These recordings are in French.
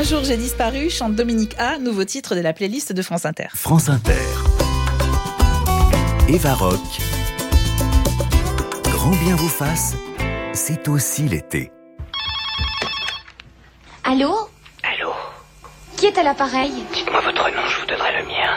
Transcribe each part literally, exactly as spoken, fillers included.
jour j'ai disparu, chante Dominique A, nouveau titre de la playlist de France Inter. France Inter. Eva Rock. Grand bien vous fasse, c'est aussi l'été. Allô ? Allô ? Qui est à l'appareil ? Dites-moi votre nom, je vous donnerai le mien.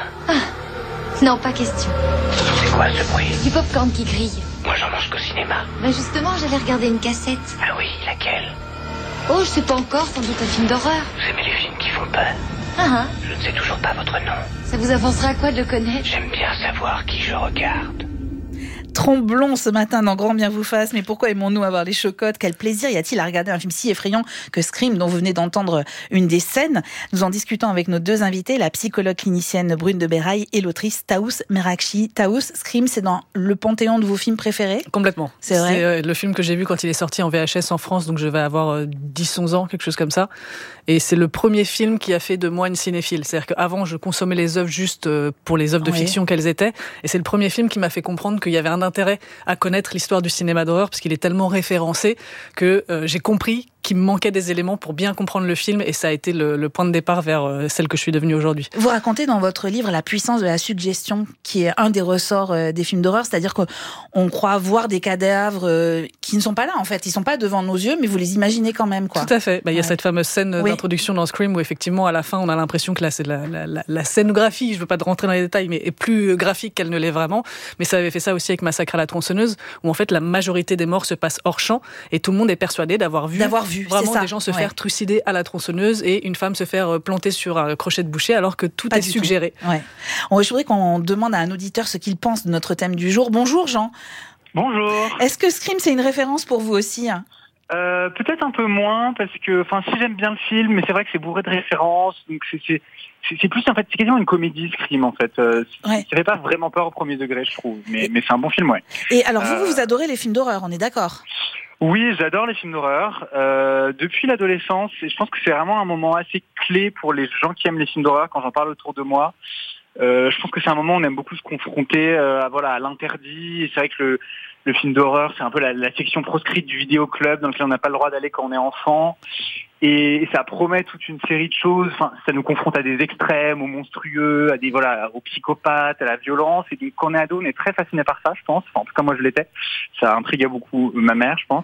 Ah, non, pas question. C'est quoi ce bruit ? Du popcorn qui grille. Moi j'en mange qu'au cinéma. Ben justement, j'allais regarder une cassette. Ah oui, laquelle ? Oh, je sais pas encore, sans doute un film d'horreur. Vous aimez les films qui font peur ? Ah, ah. Je ne sais toujours pas votre nom. Ça vous avancera à quoi de le connaître ? J'aime bien savoir qui je regarde. Tromblons ce matin dans Grand bien vous fasse, mais pourquoi aimons-nous avoir les chocottes ? Quel plaisir y a-t-il à regarder un film si effrayant que Scream, dont vous venez d'entendre une des scènes ? Nous en discutons avec nos deux invités, la psychologue clinicienne Brune de Béraille et l'autrice Taous Merakchi. Taous, Scream, c'est dans le panthéon de vos films préférés ? Complètement. C'est vrai. C'est euh, le film que j'ai vu quand il est sorti en V H S en France, donc je vais avoir euh, dix onze ans, quelque chose comme ça. Et c'est le premier film qui a fait de moi une cinéphile. C'est-à-dire qu'avant, je consommais les œuvres juste euh, pour les œuvres de Oui. fiction qu'elles étaient. Et c'est le premier film qui m'a fait comprendre qu'il y avait un intérêt à connaître l'histoire du cinéma d'horreur, parce qu'il est tellement référencé que euh, j'ai compris qu'il me manquait des éléments pour bien comprendre le film, et ça a été le, le point de départ vers euh, celle que je suis devenue aujourd'hui. Vous racontez dans votre livre la puissance de la suggestion, qui est un des ressorts euh, des films d'horreur, c'est-à-dire qu'on croit voir des cadavres euh, qui ne sont pas là, en fait. Ils ne sont pas devant nos yeux, mais vous les imaginez quand même, quoi. Tout à fait. Bah, il y a Ouais. cette fameuse scène Oui. d'introduction dans Scream où effectivement, à la fin, on a l'impression que là, c'est la, la, la, la scénographie, je veux pas rentrer dans les détails, mais est plus graphique qu'elle ne l'est vraiment. Mais ça avait fait ça aussi avec Massacre à la tronçonneuse, où en fait, la majorité des morts se passent hors champ, et tout le monde est persuadé d'avoir vu, D'avoir vu, vraiment c'est ça. des gens se Ouais. faire trucider à la tronçonneuse et une femme se faire planter sur un crochet de boucher, alors que tout Pas est du suggéré. tout. Ouais. On, je voudrais qu'on demande à un auditeur ce qu'il pense de notre thème du jour. Bonjour Jean. Bonjour. Est-ce que Scream, c'est une référence pour vous aussi, hein ? Euh, peut-être un peu moins parce que, enfin, si j'aime bien le film, mais c'est vrai que c'est bourré de références, donc c'est c'est c'est, c'est plus en fait, c'est quasiment une comédie Scream en fait. Euh, Ouais. Ça fait pas vraiment peur au premier degré, je trouve, mais mais c'est un bon film, ouais. Et alors, vous, Euh, vous adorez les films d'horreur, on est d'accord ? Oui, j'adore les films d'horreur. Euh, depuis l'adolescence, et je pense que c'est vraiment un moment assez clé pour les gens qui aiment les films d'horreur. Quand j'en parle autour de moi, euh, je pense que c'est un moment où on aime beaucoup se confronter, euh, à voilà, à l'interdit. Et c'est vrai que le le film d'horreur, c'est un peu la, la section proscrite du vidéoclub dans lequel on n'a pas le droit d'aller quand on est enfant. Et ça promet toute une série de choses. Enfin, ça nous confronte à des extrêmes, aux monstrueux, à des voilà, aux psychopathes, à la violence. Et donc, quand on est ado, on est très fasciné par ça, je pense. Enfin, en tout cas, moi, je l'étais. Ça intriguait beaucoup ma mère, je pense.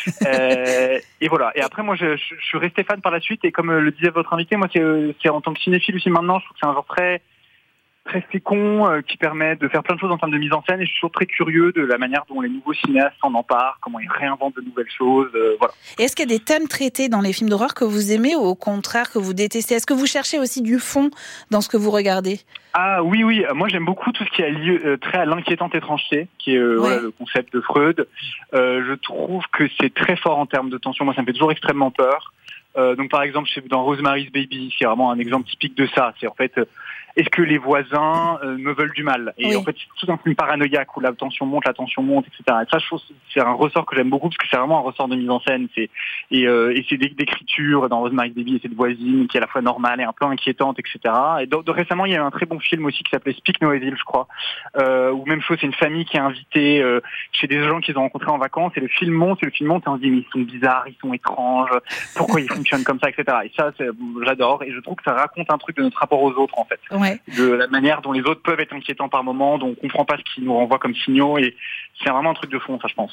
euh, et voilà. Et après, moi, je, je, je suis resté fan par la suite. Et comme le disait votre invité, moi, c'est, c'est en tant que cinéphile aussi maintenant, je trouve que c'est un genre très très fécond, euh, qui permet de faire plein de choses en termes de mise en scène, et je suis toujours très curieux de la manière dont les nouveaux cinéastes s'en emparent, comment ils réinventent de nouvelles choses, euh, voilà. Et est-ce qu'il y a des thèmes traités dans les films d'horreur que vous aimez ou au contraire que vous détestez ? Est-ce que vous cherchez aussi du fond dans ce que vous regardez ? Ah oui, oui, moi j'aime beaucoup tout ce qui a lieu, euh, trait à l'inquiétante étrangeté, qui est euh, Ouais. voilà, le concept de Freud. Euh, je trouve que c'est très fort en termes de tension, moi ça me fait toujours extrêmement peur. Euh, donc par exemple, dans Rosemary's Baby, c'est vraiment un exemple typique de ça, c'est en fait... Euh, est-ce que les voisins euh, me veulent du mal ? Et Oui. en fait, c'est tout un film paranoïaque où la tension monte, la tension monte, et cetera. Et ça, je trouve, c'est un ressort que j'aime beaucoup parce que c'est vraiment un ressort de mise en scène. C'est, et, euh, et c'est d'écriture dans Rosemary's Baby et cette voisine qui est à la fois normale et un peu inquiétante, et cetera. Et donc, donc, récemment, il y a eu un très bon film aussi qui s'appelait Speak No Evil, je crois. Euh, où même chose, c'est une famille qui est invitée euh, chez des gens qu'ils ont rencontrés en vacances et le film monte, et le film monte et on se dit mais ils sont bizarres, ils sont étranges, pourquoi ils fonctionnent comme ça, et cetera. Et ça, c'est, j'adore et je trouve que ça raconte un truc de notre rapport aux autres en fait. Ouais. De la manière dont les autres peuvent être inquiétants par moment, dont on comprend pas ce qui nous renvoie comme signaux, et c'est vraiment un truc de fond, ça, je pense.